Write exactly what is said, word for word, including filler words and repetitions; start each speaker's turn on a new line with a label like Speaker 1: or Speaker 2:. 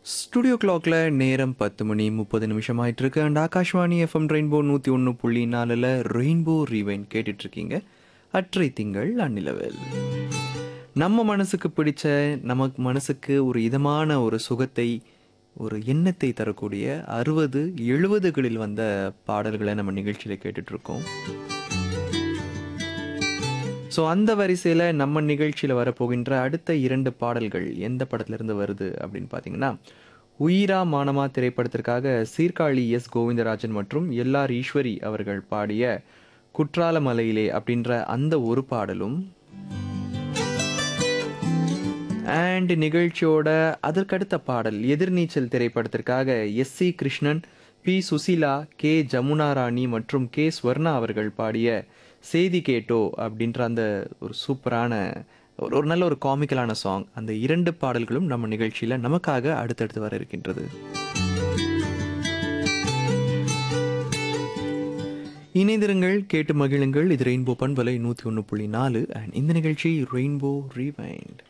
Speaker 1: Studio கிளாக்ல நேரம் பத்து மணி முப்பது நிமிஷம் ஆயிட்டு இருக்கு. அண்ட் ஆகாஷ்வாணி எஃப்எம் ரெயின்போ நூற்றி ஒன்று புள்ளி நாலில் ரெயின்போ ரீவைன் கேட்டுட்டு இருக்கீங்க. அற்றை திங்கள் அந்நிலவில் நம்ம மனசுக்கு பிடிச்ச, நமக்கு மனசுக்கு ஒரு இதமான ஒரு சுகத்தை, ஒரு எண்ணத்தை தரக்கூடிய அறுபது எழுபதுகளில் வந்த பாடல்களை நம்ம நிகழ்ச்சியில் கேட்டுட்டு இருக்கோம். ஸோ அந்த வரிசையில் நம்ம நிகழ்ச்சியில் வரப்போகின்ற அடுத்த இரண்டு பாடல்கள் எந்த படத்துலேருந்து வருது அப்படின்னு பார்த்தீங்கன்னா, உயிரா மானமா திரைப்படத்திற்காக சீர்காழி எஸ் கோவிந்தராஜன் மற்றும் எல்ஆர் ஈஸ்வரி அவர்கள் பாடிய குற்றால மலையிலே அப்படின்ற அந்த ஒரு பாடலும், அண்ட் நிகழ்ச்சியோட அதற்கடுத்த பாடல் எதிர்நீச்சல் திரைப்படத்திற்காக S C Krishnan, B Susheela, K Jamuna ராணி மற்றும் கே ஸ்வர்ணா அவர்கள் பாடிய செய்தி கேட்டோ அப்படின்ற அந்த ஒரு சூப்பரான ஒரு ஒரு நல்ல ஒரு காமிக்கலான சாங். அந்த இரண்டு பாடல்களும் நம்ம நிகழ்ச்சியில் நமக்காக அடுத்தடுத்து வர இருக்கின்றது. இணைந்திருங்கள், கேட்டு மகிழுங்கள். இது ரெயின்போ பண்பலை நூற்றி ஒன்று புள்ளி நாலு அண்ட் இந்த நிகழ்ச்சி ரெயின்போ ரீவைண்ட்.